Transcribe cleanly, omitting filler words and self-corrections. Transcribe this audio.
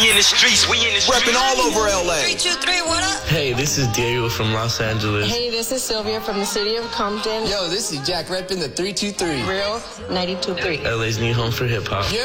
in the streets, we in the streets. Repping all over LA. 323, what up? Hey, this is Diego from Los Angeles. Hey, this is Sylvia from the city of Compton. Yo, this is Jack repping the 323. Real 92.3. LA's new home for hip hop.